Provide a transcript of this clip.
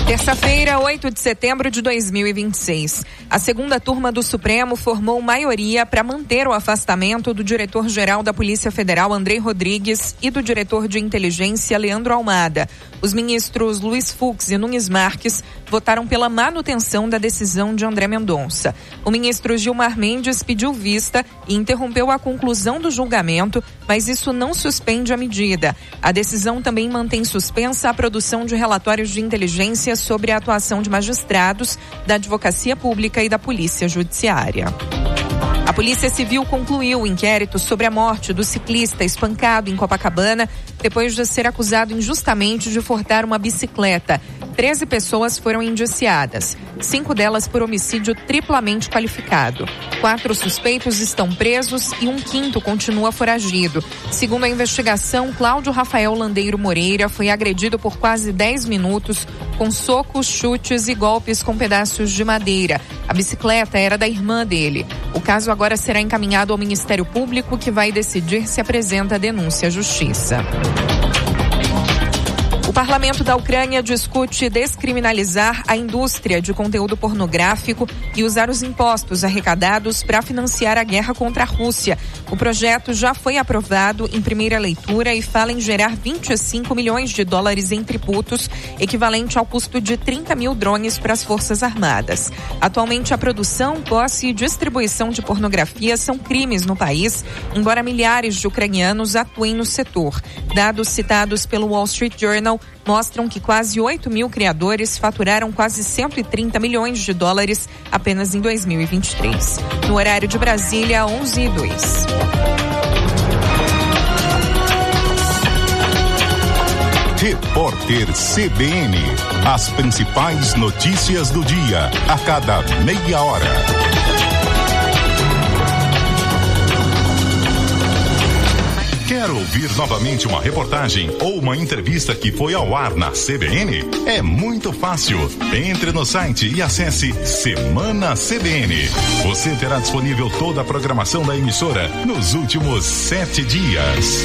Terça-feira, 8 de setembro de 2026. A segunda turma do Supremo formou maioria para manter o afastamento do diretor-geral da Polícia Federal, Andrei Rodrigues, e do diretor de inteligência, Leandro Almada. Os ministros Luiz Fux e Nunes Marques votaram pela manutenção da decisão de André Mendonça. O ministro Gilmar Mendes pediu vista e interrompeu a conclusão do julgamento, mas isso não suspende a medida. A decisão também mantém suspensa a produção de relatórios de inteligência sobre a atuação de magistrados, da Advocacia Pública e da Polícia Judiciária. A Polícia Civil concluiu o inquérito sobre a morte do ciclista espancado em Copacabana depois de ser acusado injustamente de furtar uma bicicleta. 13 pessoas foram indiciadas, 5 delas por homicídio triplamente qualificado. 4 suspeitos estão presos e um quinto continua foragido. Segundo a investigação, Cláudio Rafael Landeiro Moreira foi agredido por quase 10 minutos com socos, chutes e golpes com pedaços de madeira. A bicicleta era da irmã dele. O caso agora será encaminhado ao Ministério Público, que vai decidir se apresenta a denúncia à Justiça. O parlamento da Ucrânia discute descriminalizar a indústria de conteúdo pornográfico e usar os impostos arrecadados para financiar a guerra contra a Rússia. O projeto já foi aprovado em primeira leitura e fala em gerar 25 milhões de dólares em tributos, equivalente ao custo de 30 mil drones para as Forças Armadas. Atualmente, a produção, posse e distribuição de pornografia são crimes no país, embora milhares de ucranianos atuem no setor. Dados citados pelo Wall Street Journal mostram que quase 8 mil criadores faturaram quase 130 milhões de dólares apenas em 2023. No horário de Brasília, 11h02. Repórter CBN. As principais notícias do dia, a cada meia hora. Quer ouvir novamente uma reportagem ou uma entrevista que foi ao ar na CBN? É muito fácil. Entre no site e acesse Semana CBN. Você terá disponível toda a programação da emissora nos últimos 7 dias.